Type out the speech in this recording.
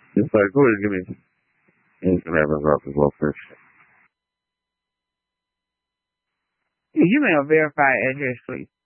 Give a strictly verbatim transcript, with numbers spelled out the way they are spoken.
It's like, go ahead and give me anything that happens off as well first. You may have verified address, please.